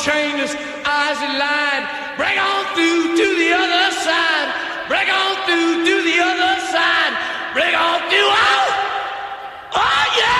train, his eyes aligned. Break on through to the other side.